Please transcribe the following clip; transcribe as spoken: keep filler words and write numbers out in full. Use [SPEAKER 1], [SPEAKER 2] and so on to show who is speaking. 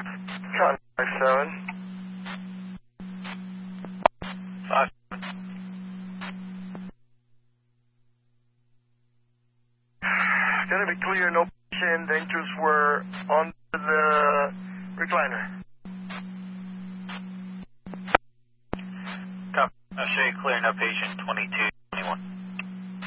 [SPEAKER 1] Contact seven.
[SPEAKER 2] Five.
[SPEAKER 1] Gonna be clear, no patient. Dangers were on the recliner.
[SPEAKER 2] Copy. I'll show you clear, no patient, twenty-two.